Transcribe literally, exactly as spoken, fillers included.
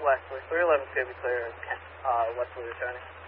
Wesley. three eleven's going to be clear, uh, Wesley returning.